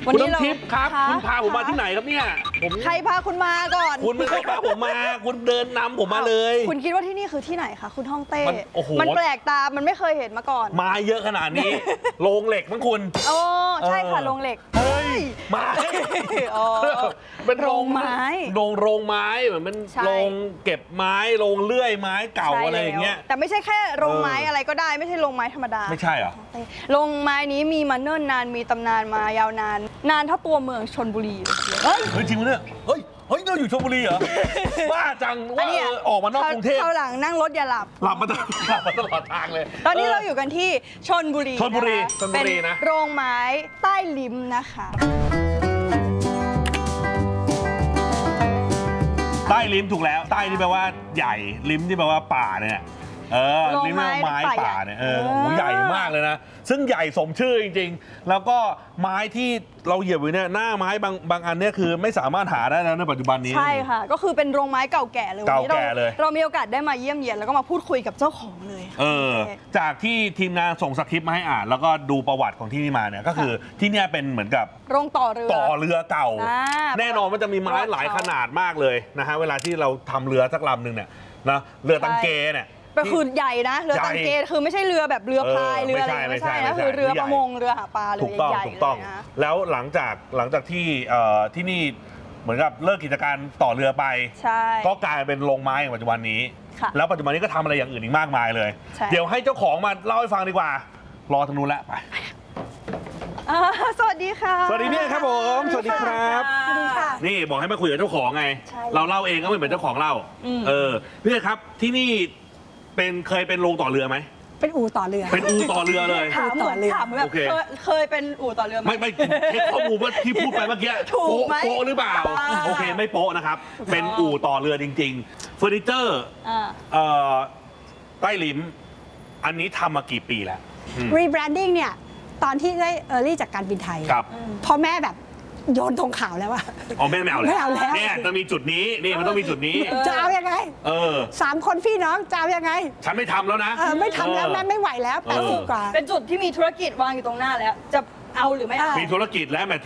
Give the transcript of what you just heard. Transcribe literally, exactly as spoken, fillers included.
คุณน้ำทิพย์ครับคุณพาผมมาที่ไหนครับเนี่ยผมใครพาคุณมาก่อนคุณไม่เคยพาผมมาคุณเดินนำผมมาเลยคุณคิดว่าที่นี่คือที่ไหนคะคุณฮ่องเต้โอ้โหมันแปลกตามันไม่เคยเห็นมาก่อนมาเยอะขนาดนี้โรงเหล็กมั้งคุณโอ้ใช่ค่ะโรงเหล็กเฮ้ยไม้เป็นโรงไม้โรงโรงไม้เหมือนเป็นโรงเก็บไม้โรงเลื่อยไม้เก่าอะไรอย่างเงี้ยแต่ไม่ใช่แค่โรงไม้อะไรก็ได้ไม่ใช่โรงไม้ธรรมดาไม่ใช่เหรอโรงไม้นี้มีมาเนิ่นนานมีตำนานมายาวนานนานเท่าตัวเมืองชลบุรีเฮ้ยจริงเนี่ยเฮ้ยเฮ้ยเราอยู่ชลบุรีเหรอบ้าจังว่าออกมานอกกรุงเทพคราวหลังนั่งรถอย่าหลับหลับมาตลอดหลับมาตลอดทางเลยตอนนี้เราอยู่กันที่ชลบุรีชลบุรีชลบุรีนะโรงไม้ใต้ลิ้มนะคะใต้ลิ้มถูกแล้วใต้ที่แปลว่าใหญ่ลิ้มที่แปลว่าป่าเนี่ยเออลิ้มไม้ป่าเนี่ยเออโหใหญ่มากเลยนะซึ่งใหญ่สมชื่อจริงๆแล้วก็ไม้ที่เราเหยียบไว้เนี่ยหน้าไม้บางบางอันเนี่ยคือไม่สามารถหาได้แล้วในปัจจุบันนี้ใช่ค่ะก็คือเป็นโรงไม้เก่าแก่เลยเก่าแก่เลยเรามีโอกาสได้มาเยี่ยมเยียนแล้วก็มาพูดคุยกับเจ้าของเลยเออจากที่ทีมงานส่งสคริปต์มาให้อ่านแล้วก็ดูประวัติของที่นี่มาเนี่ยก็คือที่นี่เป็นเหมือนกับโรงต่อเรือต่อเรือเก่าแน่นอนมันจะมีไม้หลายขนาดมากเลยนะฮะเวลาที่เราทำเรือสักลำหนึ่งเนี่ยนะเรือตังเกเนี่ยก็คือใหญ่นะเรือตังเกคือไม่ใช่เรือแบบเรือพายเรืออะไรไม่ใช่นะคือเรือประมงเรือหาปลาเลยใหญ่เลยนะแล้วหลังจากหลังจากที่ที่นี่เหมือนกับเลิกกิจการต่อเรือไปก็กลายเป็นโรงไม้ในปัจจุบันนี้แล้วปัจจุบันนี้ก็ทำอะไรอย่างอื่นอีกมากมายเลยเดี๋ยวให้เจ้าของมาเล่าให้ฟังดีกว่ารอทางนู้นแล้วไปสวัสดีค่ะสวัสดีพี่ครับผมสวัสดีครับสวัสดีค่ะนี่บอกให้มาคุยกับเจ้าของไงเราเล่าเองก็ไม่เหมือนเจ้าของเล่าเออพี่ครับที่นี่เป็นเคยเป็นโรงต่อเรือไหมเป็นอู่ต่อเรือเป็นอู่ต่อเรือเลยถามเหมือนถามแบบเคยเป็นอู่ต่อเรือไหมไม่ไม่เช็คข้อมูลว่าที่พูดไปเมื่อกี้โป๊ะโป๊ะหรือเปล่าโอเคไม่โป๊ะนะครับเป็นอู่ต่อเรือจริงๆเฟอร์นิเจอร์ใต้ลิ้มอันนี้ทำมากี่ปีแล้วรีแบรนดิ้งเนี่ยตอนที่ได้เออร์ลี่จากการบินไทยพอแม่แบบโยนธงขาวแล้วว่าอ๋อแม่ไม่เอาแล้วไม่เอาแล้วเนี่ยจะมีจุดนี้นี่มันต้องมีจุดนี้จะเอายังไงเออสามคนพี่น้องจะเอายังไงฉันไม่ทำแล้วนะเออไม่ทำแล้วแม่ไม่ไหวแล้วแปดสิบกว่าเป็นจุดที่มีธุรกิจวางอยู่ตรงหน้าแล้วจะเอาหรือไม่เอามีธุรกิจแล้วแม่